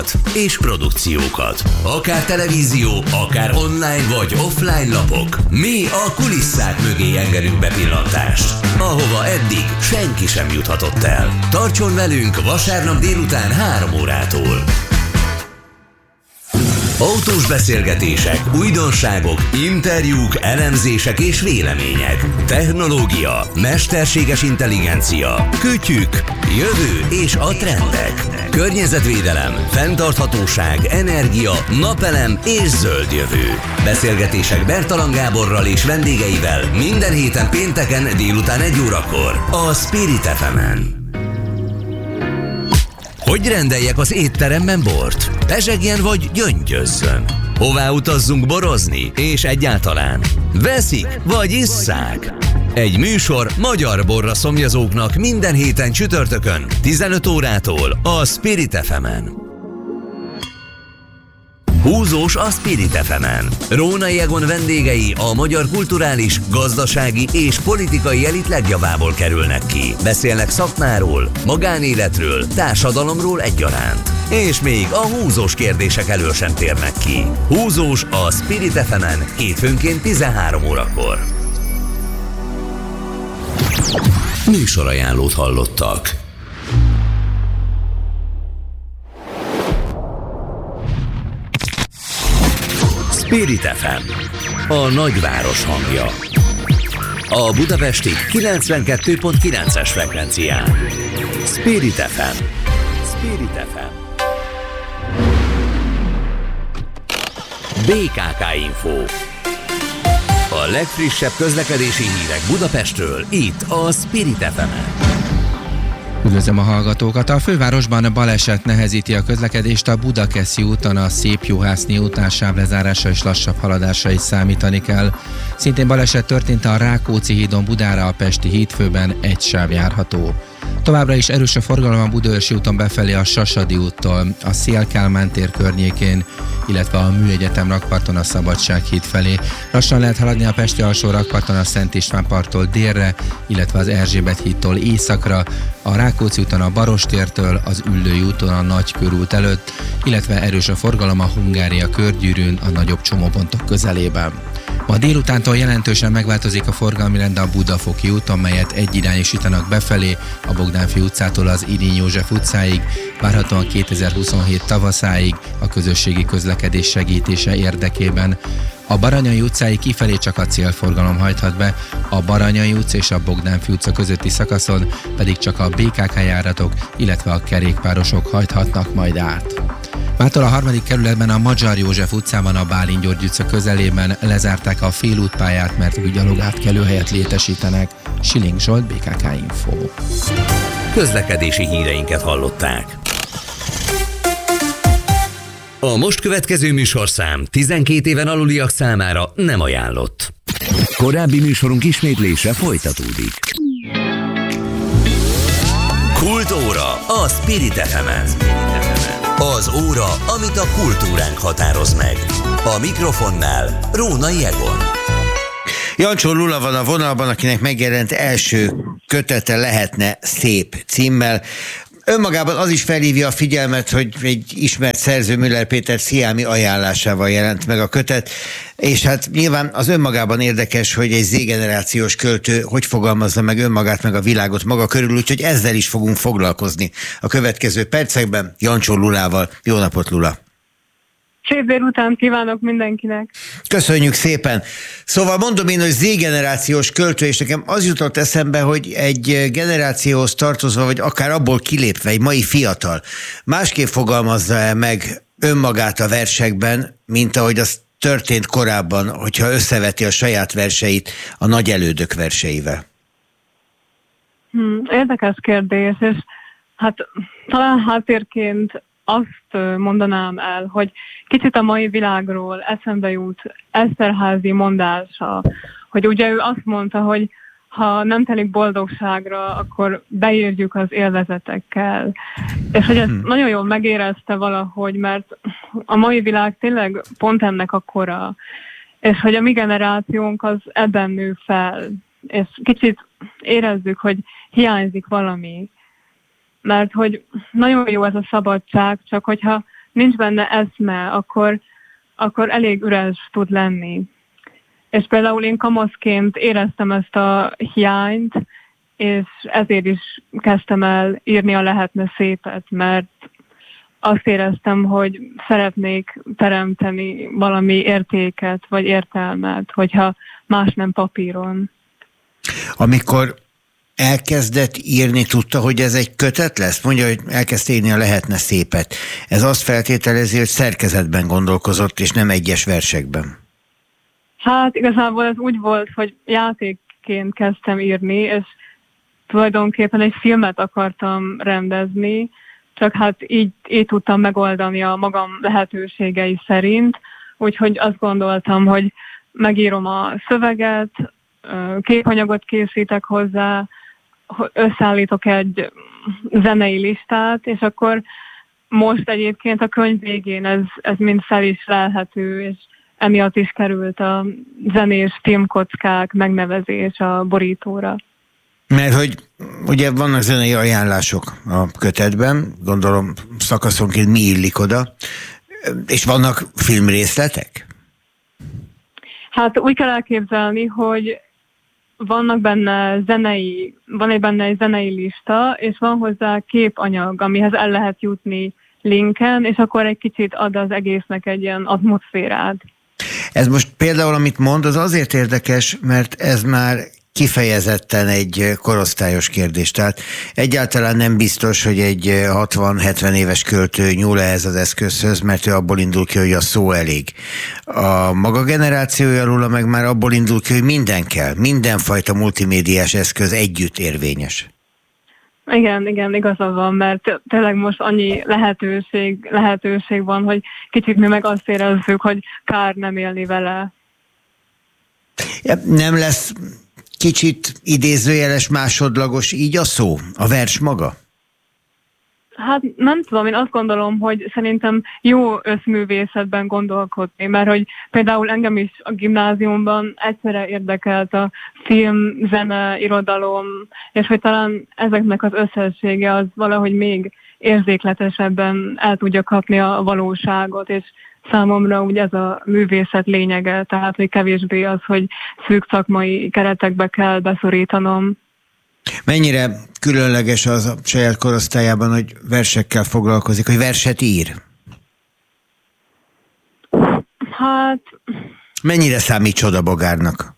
és produkciókat. Akár televízió, akár online vagy offline lapok. Mi a kulisszák mögé engedünk bepillantást, ahova eddig senki sem juthatott el. Tartson velünk vasárnap délután 3 órától. Autós beszélgetések, újdonságok, interjúk, elemzések és vélemények. Technológia, mesterséges intelligencia, kütyük, jövő és a trendek. Környezetvédelem, fenntarthatóság, energia, napelem és zöld jövő. Beszélgetések Bertalan Gáborral és vendégeivel minden héten pénteken délután 1 órakor a Spirit FM-en. Hogy rendeljek az étteremben bort? Pezsegjen vagy gyöngyözzön? Hová utazzunk borozni? És egyáltalán veszik vagy isszák? Egy műsor magyar borra szomjazóknak minden héten csütörtökön 15 órától a Spirit FM-en. Húzós a Spirit FM-en. Rónai Egon vendégei a magyar kulturális, gazdasági és politikai elit legjavából kerülnek ki. Beszélnek szakmáról, magánéletről, társadalomról egyaránt. És még a húzós kérdések elől sem térnek ki. Húzós a Spirit FM-en hétfőnként 13 órakor. Műsorajánlót hallottak. Spirit FM, a nagyváros hangja. A budapesti 92.9-es frekvencián. Spirit FM. Spirit FM. BKK Info. A legfrissebb közlekedési hírek Budapestről, itt a Spirit FM-en. Üdvözlöm a hallgatókat! A fővárosban baleset nehezíti a közlekedést, a Budakeszi úton a Szép-Juhászné után sávlezárása és lassabb haladásra is számítani kell. Szintén baleset történt a Rákóczi hídon Budára, a Pesti hídfőben egy sáv járható. Továbbra is erős a forgalom a Budaörsi úton befelé a Sasadi úttól, a Széll-Kálmán tér környékén, illetve a Műegyetem rakparton a Szabadsághíd felé. Lassan lehet haladni a Pesti alsó rakparton a Szent István parttól délre, illetve az Erzsébet hídtól északra, a Rákóczi úton a Barostértől, az Üllői úton a Nagykörút előtt, illetve erős a forgalom a Hungária körgyűrűn a nagyobb csomópontok közelében. Ma délutántól jelentősen megváltozik a forgalmi rend a Budafoki úton, melyet egyirányosítanak befelé, a Bogdánfi utcától az Irinyi József utcáig, várhatóan 2027 tavaszáig a közösségi közlekedés segítése érdekében. A Baranyai utcáig kifelé csak a célforgalom hajthat be, a Baranyai utca és a Bogdánfi utca közötti szakaszon pedig csak a BKK járatok, illetve a kerékpárosok hajthatnak majd át. Mától a 3. kerületben a Magyar József utcában a Bálint György utca közelében lezárták a félútpályát, mert új gyalogátkelőhelyet létesítenek. Siling Zsolt, BKK Info. Közlekedési híreinket hallották. A most következő műsorszám 12 éven aluliak számára nem ajánlott. Korábbi műsorunk ismétlése folytatódik. Kultóra a Spirit FM-en. Az óra, amit a kultúránk határoz meg. A mikrofonnál Rónai Egon. Jancsó Lula van a vonalban, akinek megjelent első kötete Lehetne szép címmel. Önmagában az is felhívja a figyelmet, hogy egy ismert szerző, Müller Péter Sziámi ajánlásával jelent meg a kötet, és hát nyilván az önmagában érdekes, hogy egy Z-generációs költő hogy fogalmazza meg önmagát, meg a világot maga körül, úgyhogy ezzel is fogunk foglalkozni a következő percekben Jancsó Lulával. Jó napot, Lula! Szép délután kívánok mindenkinek! Köszönjük szépen! Szóval mondom én, hogy Z-generációs költő, és nekem az jutott eszembe, hogy egy generációhoz tartozva, vagy akár abból kilépve, egy mai fiatal, másképp fogalmazza meg önmagát a versekben, mint ahogy az történt korábban, hogyha összeveti a saját verseit a nagy elődök verseivel. Érdekes kérdés, és hát talán háttérként azt mondanám el, hogy kicsit a mai világról eszembe jut Esterházy mondása, hogy ugye ő azt mondta, hogy ha nem telik boldogságra, akkor beírjuk az élvezetekkel. És hogy ezt nagyon jól megérezte valahogy, mert a mai világ tényleg pont ennek a kora, és hogy a mi generációnk az ebben nő fel, és kicsit érezzük, hogy hiányzik valami. Mert hogy nagyon jó ez a szabadság, csak hogyha nincs benne eszme, akkor elég üres tud lenni. És például én kamaszként éreztem ezt a hiányt, és ezért is kezdtem el írni a Lehetne szépet, mert azt éreztem, hogy szeretnék teremteni valami értéket, vagy értelmet, hogyha más nem papíron. Amikor elkezdett írni, tudta, hogy ez egy kötet lesz? Mondja, hogy elkezdte írni a Lehetne szépet. Ez azt feltételezi, hogy szerkezetben gondolkozott, és nem egyes versekben. Hát igazából ez úgy volt, hogy játékként kezdtem írni, és tulajdonképpen egy filmet akartam rendezni, csak hát így tudtam megoldani a magam lehetőségei szerint, úgyhogy azt gondoltam, hogy megírom a szöveget, képanyagot készítek hozzá, összeállítok egy zenei listát, és akkor most egyébként a könyv végén ez mind fel is lelhető, és emiatt is került a zenés filmkockák megnevezés a borítóra. Mert hogy ugye vannak zenei ajánlások a kötetben, gondolom szakaszonként mi illik oda, és vannak filmrészletek? Hát úgy kell elképzelni, hogy van benne egy zenei lista, és van hozzá képanyag, amihez el lehet jutni linken, és akkor egy kicsit ad az egésznek egy ilyen atmoszférát. Ez most például, amit mond, az azért érdekes, mert ez már kifejezetten egy korosztályos kérdés. Tehát egyáltalán nem biztos, hogy egy 60-70 éves költő nyúl ehhez az eszközhöz, mert ő abból indul ki, hogy a szó elég. A maga generációja róla meg már abból indul ki, hogy minden kell, mindenfajta multimédiás eszköz együtt érvényes. Igen, igaza van, mert tényleg most annyi lehetőség van, hogy kicsit mi meg azt érezzük, hogy kár nem élni vele. Nem lesz kicsit idézőjeles, másodlagos így a szó, a vers maga? Hát nem tudom, én azt gondolom, hogy szerintem jó összművészetben gondolkodni, mert hogy például engem is a gimnáziumban egyszerre érdekelt a film, zene, irodalom, és hogy talán ezeknek az összessége az valahogy még érzékletesebben el tudja kapni a valóságot, és számomra úgy ez a művészet lényege, tehát hogy kevésbé az, hogy szűk szakmai keretekbe kell beszorítanom. Mennyire különleges az a saját korosztályában, hogy versekkel foglalkozik, hogy verset ír? Hát... Mennyire számít csodabogárnak?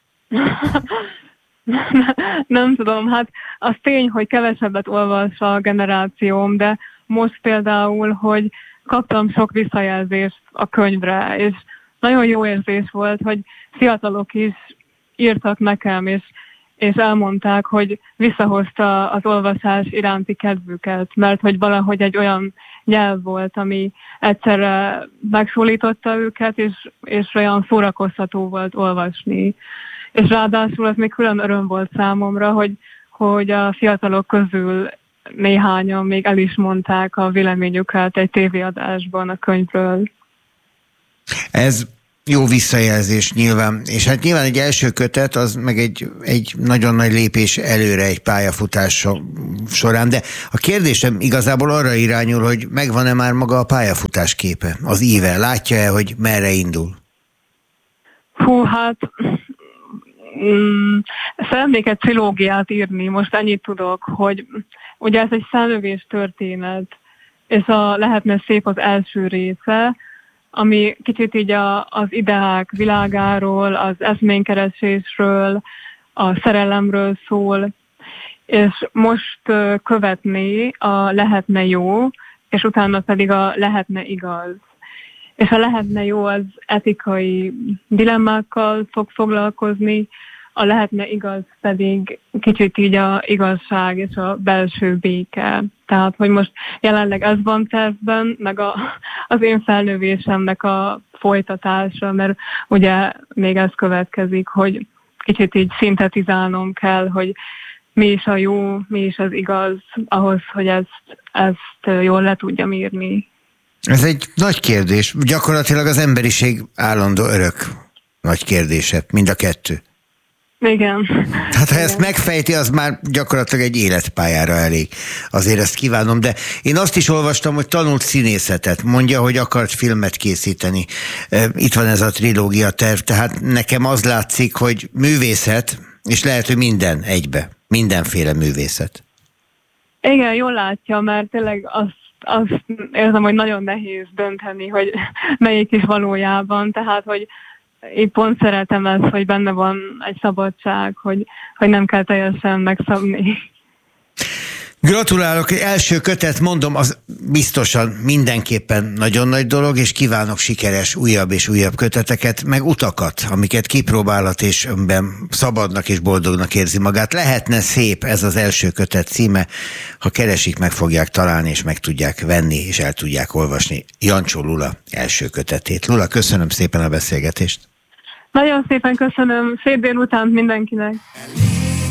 Nem tudom, hát az tény, hogy kevesebbet olvas a generációm, de most például, hogy kaptam sok visszajelzést a könyvre, és nagyon jó érzés volt, hogy fiatalok is írtak nekem, és elmondták, hogy visszahozta az olvasás iránti kedvüket, mert hogy valahogy egy olyan nyelv volt, ami egyszerre megszólította őket, és olyan szórakoztató volt olvasni. És ráadásul az még külön öröm volt számomra, hogy a fiatalok közül néhányan még el is mondták a véleményüket egy tévéadásban a könyvről. Ez jó visszajelzés nyilván, és hát nyilván egy első kötet, az meg egy nagyon nagy lépés előre egy pályafutás során, de a kérdésem igazából arra irányul, hogy megvan-e már maga a pályafutás képe, az íve, látja-e, hogy merre indul? Hú, hát szeretnék egy trilógiát írni, most ennyit tudok, hogy ugye ez egy felnövés történet, és Lehetne szép az első része, ami kicsit így az ideák világáról, az eszménykeresésről, a szerelemről szól, és most követné a Lehetne jó, és utána pedig a Lehetne igaz. És a Lehetne jó az etikai dilemmákkal fog foglalkozni, a Lehetne igaz pedig kicsit így a igazság és a belső béke. Tehát, hogy most jelenleg ez van tervben, meg az én felnővésemnek a folytatása, mert ugye még ez következik, hogy kicsit így szintetizálnom kell, hogy mi is a jó, mi is az igaz, ahhoz, hogy ezt jól le tudjam írni. Ez egy nagy kérdés. Gyakorlatilag az emberiség állandó örök nagy kérdése, mind a kettő. Igen. Hát ha ezt megfejti, az már gyakorlatilag egy életpályára elég. Azért ezt kívánom, de én azt is olvastam, hogy tanult színészetet. Mondja, hogy akart filmet készíteni. Itt van ez a trilógia terv, tehát nekem az látszik, hogy művészet, és lehet, hogy minden egybe. Mindenféle művészet. Igen, jól látja, mert tényleg azt érzem, hogy nagyon nehéz dönteni, hogy melyik is valójában, tehát, hogy én pont szeretem ezt, hogy benne van egy szabadság, hogy nem kell teljesen megszabni. Gratulálok, első kötet, mondom, az biztosan mindenképpen nagyon nagy dolog, és kívánok sikeres újabb és újabb köteteket, meg utakat, amiket kipróbálhat, és önben szabadnak és boldognak érzi magát. Lehetne szép, ez az első kötet címe, ha keresik, meg fogják találni, és meg tudják venni, és el tudják olvasni Jancsó Lula első kötetét. Lula, köszönöm szépen a beszélgetést. Nagyon szépen köszönöm, szép délután mindenkinek.